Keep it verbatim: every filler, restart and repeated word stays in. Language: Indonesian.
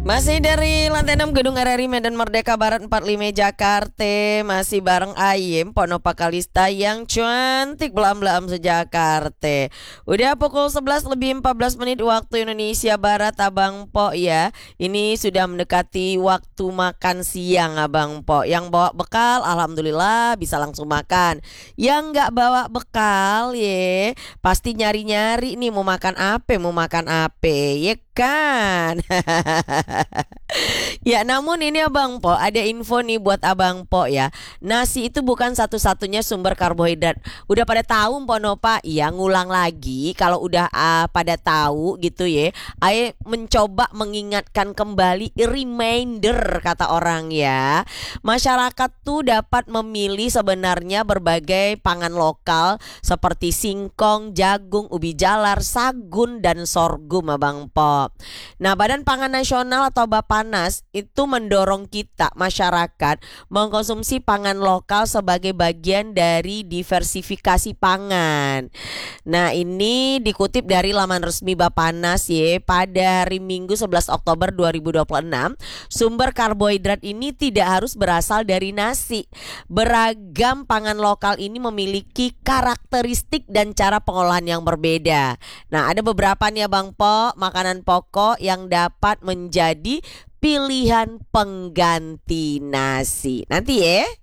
Masih dari lantai enam Gedung R R I Medan Merdeka Barat empat puluh lima Jakarta. Masih bareng Ayim Ponopa Kalista yang cantik belam-belam sejakarta. Udah pukul sebelas lebih empat belas menit waktu Indonesia Barat Abang Po ya. Ini sudah mendekati waktu makan siang Abang Po. Yang bawa bekal alhamdulillah bisa langsung makan. Yang nggak bawa bekal ye pasti nyari-nyari nih mau makan apa, mau makan apa ya kan. Ya namun ini Abang Po ada info nih buat Abang Po ya. Nasi itu bukan satu-satunya sumber karbohidrat. Udah pada tahu Ponopa? Iya ngulang lagi. Kalau udah uh, pada tahu gitu ya, Ayo mencoba mengingatkan kembali, reminder kata orang ya. Masyarakat tuh dapat memilih sebenarnya berbagai pangan lokal seperti singkong, jagung, ubi jalar, sagun dan sorghum Abang Po. Nah, Badan Pangan Nasional atau Bapanas itu mendorong kita masyarakat mengkonsumsi pangan lokal sebagai bagian dari diversifikasi pangan. Nah, ini dikutip dari laman resmi Bapanas ya, pada hari Minggu sebelas Oktober dua ribu dua puluh enam, sumber karbohidrat ini tidak harus berasal dari nasi. Beragam pangan lokal ini memiliki karakteristik dan cara pengolahan yang berbeda. Nah, ada beberapa nih Bang Po, makanan pokok yang dapat menjadi pilihan pengganti nasi. Nanti ya.